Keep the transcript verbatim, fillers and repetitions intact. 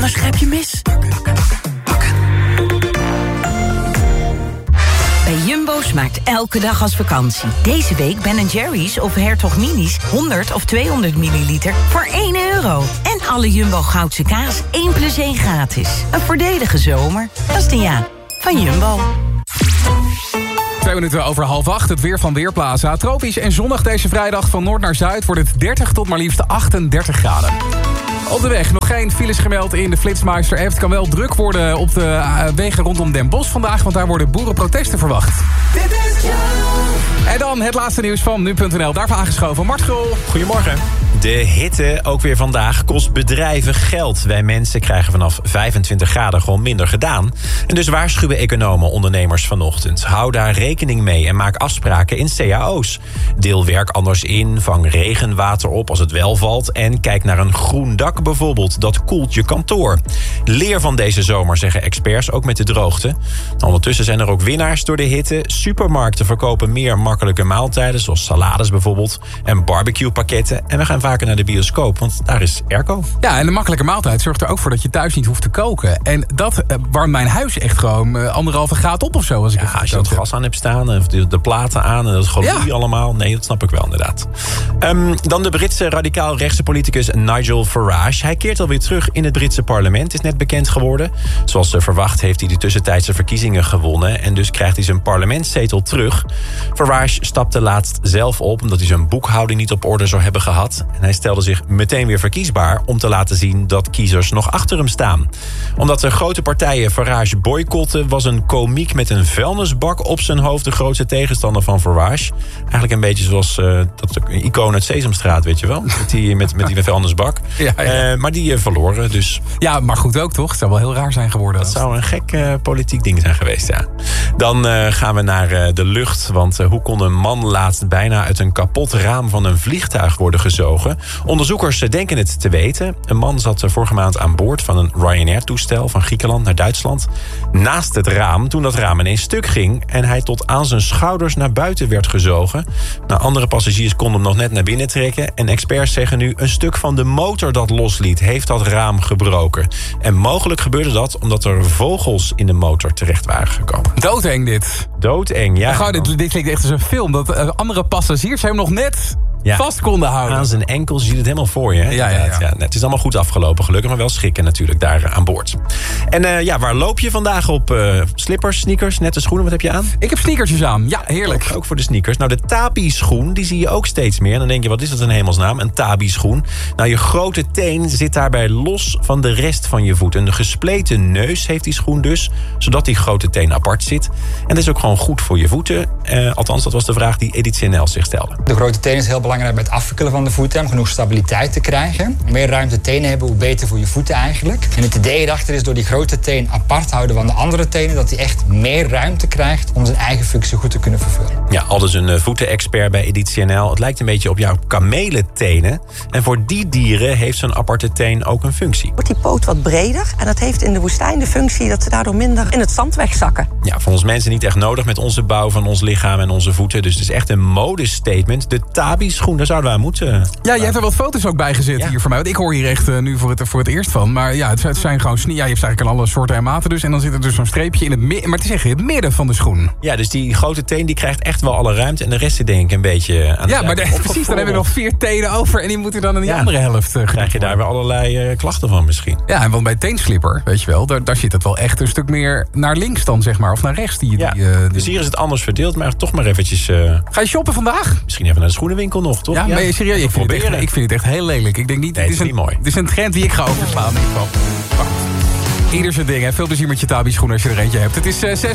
anders grijp je mis. Bij Jumbo smaakt elke dag als vakantie. Deze week Ben Jerry's of Hertog Minis honderd of tweehonderd milliliter voor één euro. En alle Jumbo Goudse kaas één plus één gratis. Een voordelige zomer. Dat is de ja van Jumbo. Twee minuten over half acht, het weer van Weerplaza. Tropisch en zonnig deze vrijdag. Van noord naar zuid wordt het dertig tot maar liefst achtendertig graden. Op de weg nog geen files gemeld in de Flitsmeister app. Het kan wel druk worden op de wegen rondom Den Bosch vandaag, want daar worden boerenprotesten verwacht. Dit is en dan het laatste nieuws van nu punt n l. Daarvoor aangeschoven Mart Grol. Goedemorgen. De hitte, ook weer vandaag, kost bedrijven geld. Wij mensen krijgen vanaf vijfentwintig graden gewoon minder gedaan. En dus waarschuwen economen ondernemers vanochtend. Hou daar rekening mee en maak afspraken in C A O's. Deel werk anders in, vang regenwater op als het wel valt. En kijk naar een groen dak bijvoorbeeld, dat koelt je kantoor. Leer van deze zomer, zeggen experts, ook met de droogte. Ondertussen zijn er ook winnaars door de hitte. Supermarkten verkopen meer makkelijke maaltijden, zoals salades bijvoorbeeld. En barbecuepakketten. En we gaan vaker naar de bioscoop, want daar is airco. Ja, en de makkelijke maaltijd zorgt er ook voor dat je thuis niet hoeft te koken. En dat uh, warmt mijn huis echt gewoon uh, anderhalve graad op of zo. Als, ik ja, als je het gas aan hebt staan, of de, de platen aan en dat geloei ja. allemaal. Nee, dat snap ik wel inderdaad. Um, dan de Britse radicaal-rechtse politicus Nigel Farage. Hij keert alweer terug in het Britse parlement, is net bekend geworden. Zoals verwacht heeft hij de tussentijdse verkiezingen gewonnen. En dus krijgt hij zijn parlementszetel terug. Farage stapte laatst zelf op, omdat hij zijn boekhouding niet op orde zou hebben gehad. En hij stelde zich meteen weer verkiesbaar om te laten zien dat kiezers nog achter hem staan. Omdat de grote partijen Farage boycotten, was een komiek met een vuilnisbak op zijn hoofd de grootste tegenstander van Farage. Eigenlijk een beetje zoals uh, dat icoon uit Sesamstraat, weet je wel? Met die, met, met die vuilnisbak. Ja, ja. Uh, maar die uh, verloren, dus... Ja, maar goed ook, toch? Het zou wel heel raar zijn geworden. Dat zou een gek uh, politiek ding zijn geweest, ja. Dan uh, gaan we naar uh, de lucht, want uh, hoe kon een man laatst bijna uit een kapot raam van een vliegtuig worden gezogen? Onderzoekers denken het te weten. Een man zat vorige maand aan boord van een Ryanair-toestel van Griekenland naar Duitsland. Naast het raam, toen dat raam ineens stuk ging en hij tot aan zijn schouders naar buiten werd gezogen. Nou, andere passagiers konden hem nog net naar binnen trekken. En experts zeggen nu een stuk van de motor dat losliet heeft dat raam gebroken. En mogelijk gebeurde dat omdat er vogels in de motor terecht waren gekomen. Doodeng dit. Doodeng, ja. Gewoon, dit, dit klinkt echt als een film. Dat uh, andere passagiers hem nog net... Ja. vast konden houden. Aan zijn enkels, je ziet het helemaal voor je. Hè? Ja, ja, ja. Ja, het is allemaal goed afgelopen, gelukkig. Maar wel schrikken natuurlijk daar uh, aan boord. En uh, ja, waar loop je vandaag op? Uh, slippers, sneakers, nette schoenen, wat heb je aan? Ik heb sneakersjes aan, ja, heerlijk. Ook, ook voor de sneakers. Nou, de Tabi-schoen, die zie je ook steeds meer. En dan denk je, wat is dat in hemelsnaam? Een Tabi-schoen. Nou, je grote teen zit daarbij los van de rest van je voet. Een gespleten neus heeft die schoen dus, zodat die grote teen apart zit. En dat is ook gewoon goed voor je voeten. Uh, althans, dat was de vraag die Edith N L zich stelde. De grote teen is heel belangrijk bij het afwikkelen van de voeten, om genoeg stabiliteit te krijgen. Hoe meer ruimte tenen hebben, hoe beter voor je voeten eigenlijk. En het idee erachter is door die grote teen apart te houden van de andere tenen, dat hij echt meer ruimte krijgt om zijn eigen functie goed te kunnen vervullen. Ja, aldus een uh, voetenexpert bij Editie N L. Het lijkt een beetje op jouw kamelentenen. En voor die dieren heeft zo'n aparte teen ook een functie. Wordt die poot wat breder en dat heeft in de woestijn de functie dat ze daardoor minder in het zand wegzakken. Ja, voor ons mensen niet echt nodig met onze bouw van ons lichaam en onze voeten. Dus het is echt een modestatement. De Tabi-schoen, daar zouden wij moeten. Ja, je hebt er wat foto's ook bij gezet ja. hier voor mij. Want ik hoor hier echt uh, nu voor het, voor het eerst van. Maar ja, het, het zijn gewoon sne- ja, je hebt eigenlijk alle soorten en maten dus. En dan zit er dus zo'n streepje in het midden. Maar het is echt het midden van de schoen. Ja, dus die grote teen die krijgt echt wel alle ruimte. En de rest zit denk ik een beetje aan de Ja, maar de, precies, dan hebben we nog vier tenen over. En die moeten dan aan die ja. andere helft. Uh, krijg je daar weer allerlei uh, klachten van misschien. Ja, en want bij teenslipper, weet je wel, daar, daar zit het wel echt een stuk meer naar links dan, zeg maar. Of naar rechts. Die, ja, die, uh, die... dus hier is het anders verdeeld. Maar toch maar eventjes... Uh... Ga je shoppen vandaag? Misschien even naar de schoenenwinkel nog, toch? Ja, ja. Maar serieus, ik vind, echt, ik vind het echt heel lelijk. Ik denk niet, nee, het is, is een, niet mooi. Het is een trend die ik ga overslaan in ieder geval. Ieder zijn ding, hè. Veel plezier met je Tabi-schoenen als je er eentje hebt. Het is uh, zes